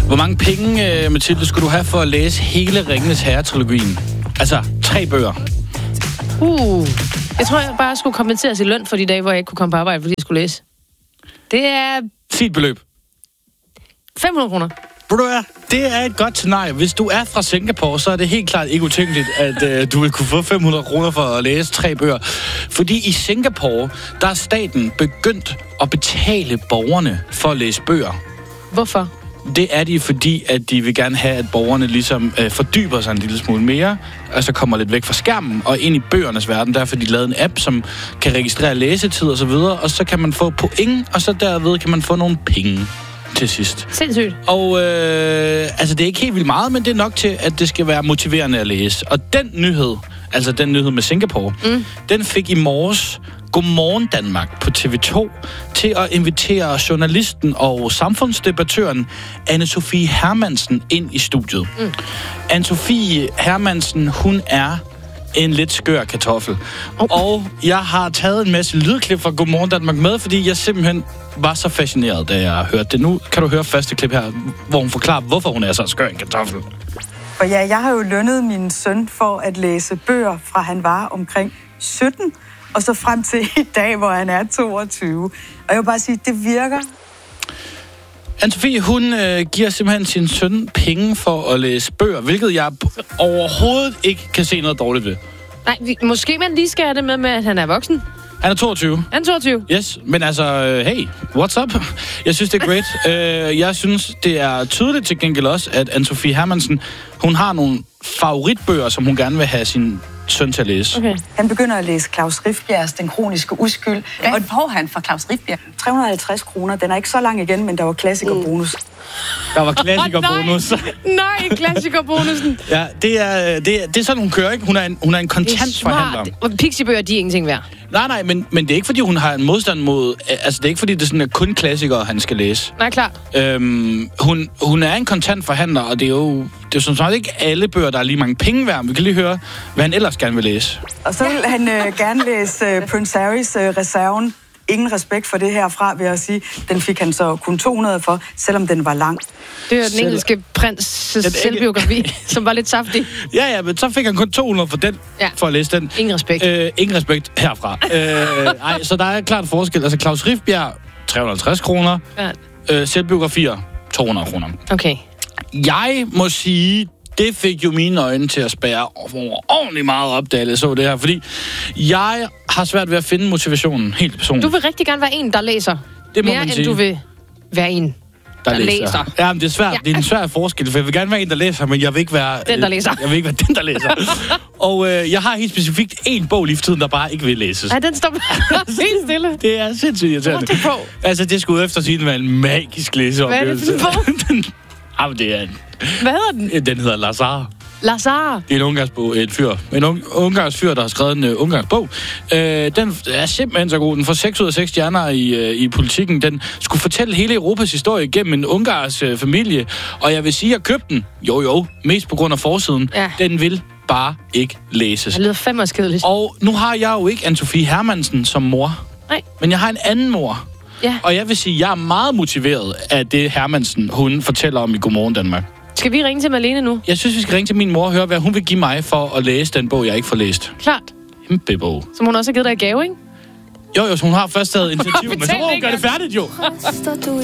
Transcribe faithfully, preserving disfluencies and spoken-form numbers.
Hvor mange penge, øh, Mathilde, skulle du have for at læse hele Ringenes Herre-trilogien? Altså, tre bøger. Uh, jeg tror, jeg bare skulle kompenseres i løn for de dage, hvor jeg ikke kunne komme på arbejde, fordi jeg skulle læse. Det er... Sig et beløb. fem hundrede kroner. Det er et godt scenarie. Hvis du er fra Singapore, så er det helt klart ikke utænkeligt, at øh, du vil kunne få fem hundrede kroner for at læse tre bøger. Fordi i Singapore, der er staten begyndt at betale borgerne for at læse bøger. Hvorfor? Det er de, fordi at de vil gerne have, at borgerne ligesom øh, fordyber sig en lille smule mere, og så kommer lidt væk fra skærmen og ind i bøgernes verden. Derfor har de lavet en app, som kan registrere læsetid og så videre, og så kan man få point, og så derved kan man få nogle penge til sidst. Sindssygt. Og øh, altså, det er ikke helt vildt meget, men det er nok til, at det skal være motiverende at læse. Og den nyhed, altså den nyhed med Singapore, mm. den fik i morges Godmorgen Danmark på T V to til at invitere journalisten og samfundsdebattøren Anne-Sophie Hermansen ind i studiet. Mm. Anne-Sophie Hermansen, hun er en lidt skør kartoffel. Okay. Og jeg har taget en masse lydklip fra Godmorgen Danmark med, fordi jeg simpelthen var så fascineret, da jeg hørte det. Nu kan du høre første klip her, hvor hun forklarer, hvorfor hun er så skør en kartoffel. Og ja, jeg har jo lønnet min søn for at læse bøger, fra han var omkring sytten, og så frem til i dag, hvor han er toogtyve. Og jeg vil bare sige, det virker. Anne-Sophie, hun øh, giver simpelthen sin søn penge for at læse bøger, hvilket jeg overhovedet ikke kan se noget dårligt ved. Nej, vi, måske man lige skal have det med, med, at han er voksen. Han er toogtyve. Han er toogtyve? Yes, men altså, hey, what's up? Jeg synes, det er great. uh, jeg synes, det er tydeligt til gengæld også, at Anne-Sophie Hermansen, hun har nogle favoritbøger, som hun gerne vil have sin søn til at læse. Okay. Han begynder at læse Klaus Rifbjergs Den kroniske uskyld. Hvad og får han fra Klaus Rifbjerg? tre hundrede og halvtreds kroner. Den er ikke så lang igen, men der var klassikerbonus. Mm. Der var klassikerbonus. Oh, nej, nej, klassikerbonusen. Ja, det er, det, er, det er sådan, hun kører, ikke? Hun er en, hun er en kontantforhandler. Og pixiebøger, de er ingenting værd. Nej, nej, men, men det er ikke, fordi hun har en modstand mod... Altså, det er ikke, fordi det sådan er kun klassikere, han skal læse. Nej, klart. Øhm, hun, hun er en kontantforhandler, og det er jo... Det er sådan sagt ikke alle bøger, der er lige mange penge værd. Vi kan lige høre, hvad han ellers gerne vil læse. Og så vil han øh, gerne læse øh, Prince Harrys øh, Reserven. Ingen respekt for det herfra, vil jeg sige. Den fik han så kun to hundrede for, selvom den var lang. Det er den Selv... engelske prins selvbiografi, som var lidt saftig. Ja, ja, men så fik han kun to hundrede for den, ja. For at læse den. Ingen respekt. Øh, ingen respekt herfra. øh, ej, så der er klart forskel. Altså, Klaus Rifbjerg, tre hundrede og halvtreds kroner. Ja. Øh, selvbiografier, to hundrede kroner. Okay. Jeg må sige, det fik jo mine øjne til at spærre ordentligt meget op, da jeg så det her, fordi jeg har svært ved at finde motivationen helt personligt. Du vil rigtig gerne være en, der læser. Det må mere man end sige. du vil være en, der, der læser. læser. Ja, men det er svært. Ja. Det er en svær forskel, for jeg vil gerne være en, der læser, men jeg vil ikke være... Den, der læser. Jeg vil ikke være den, der læser. Og øh, jeg har helt specifikt en bog lige for tiden, der bare ikke vil læses. Ja, den står helt stille. Det er sindssygt irriterende. Hvor er det på? Altså, det skulle efter sige, at det var en magisk læseoplevelse. Hvad er det for en bog? Jamen, det er en... Hvad hedder den? Den hedder Lazar. Lazar? Det er en ungarsk bog, et fyr. En un- ungarsk fyr, der har skrevet en uh, ungarsk bog. Uh, den er simpelthen så god. Den får seks ud af seks stjerner i, uh, i politikken. Den skulle fortælle hele Europas historie gennem en ungarsk uh, familie. Og jeg vil sige, at jeg købte den. Jo, jo. Mest på grund af forsiden. Ja. Den vil bare ikke læses. Det lyder fandme skedeligt. Og nu har jeg jo ikke Anne-Sophie Hermansen som mor. Nej. Men jeg har en anden mor. Ja. Og jeg vil sige, at jeg er meget motiveret af det, Hermansen, hun fortæller om i Godmorgen Danmark. Skal vi ringe til Malene nu? Jeg synes, vi skal ringe til min mor og høre, hvad hun vil give mig for at læse den bog, jeg ikke får læst. Klart. Kæmpe bog. Som hun også har givet dig i gave, ikke? Jo, jo, så hun har først taget initiativ, men så må hun gøre det færdigt, jo.